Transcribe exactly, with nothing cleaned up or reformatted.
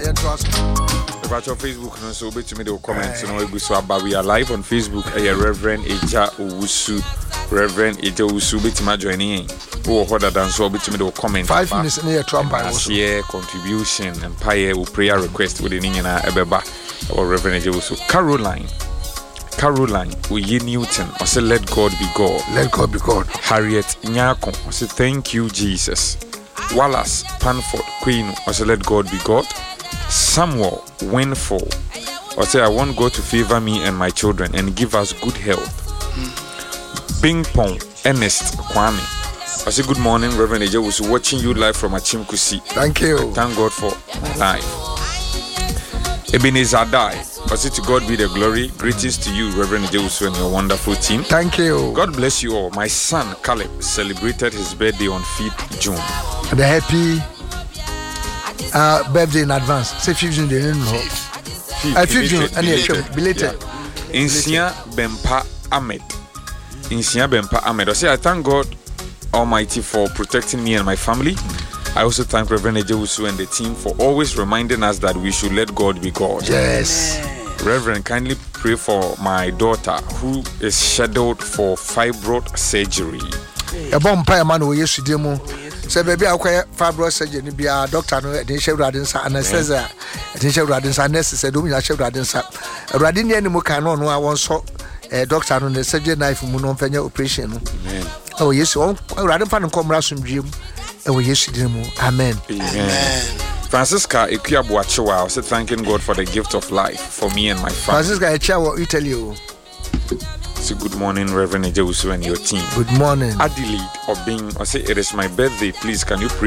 About your Facebook, no, so bet me the comments. You know, we so about we are live on Facebook. A Reverend Eja Owusu, Reverend Eja Owusu, bet me joining. Oh, harder than so, bet me the comment. Five minutes near Trump. Share contribution and pay a prayer request with the Nina Ebeba or Reverend Eja Owusu. Caroline, Caroline, Uye Newton. I say, let God be God. Let God be God. Harriet Nyako. I say, thank you, Jesus. Wallace Panford Queen. I say, let God be God. Samuel Winfall. I say, I want God to favor me and my children and give us good health. Mm. Bing Pong Ernest Kwame. I say, good morning, Reverend Eja was watching you live from Achimkusi. Thank you. I thank God for life. Ebenezer Dai. I say, to God be the glory. Greetings to you, Reverend Eja Owusu, and your wonderful team. Thank you. God bless you all. My son Caleb celebrated his birthday on fifth June. The happy Uh, birthday in advance. Say fifth June, they didn't know. fifth June, and you're belated. Insia Bempa Ahmed. Insia Bempa Ahmed. I say, I thank God Almighty for protecting me and my family. I also thank Reverend Eja Owusu and the team for always reminding us that we should let God be God. Yes. Reverend, kindly pray for my daughter who is scheduled for fibroid surgery. A bomb pie man who used to demo. Say baby, I acquire fibroid surgery. Be a doctor. No, they share radins and anesthesia. They share radins and anesthesia. Do me a share radins. Radin any more can no. I want so a doctor on the surgery knife. Muno fenya operation. Oh yes, oh radin fan come rasum dream. Oh yes, demo. Amen. Amen. Francisca Ekuyabuachewa, I said thanking God for the gift of life for me and my family. Francisca Ekuyabuachewa, Italy. So good morning, Reverend Eja Owusu and your team. Good morning. Adelaide Obing, I say it is my birthday. Please, can you pray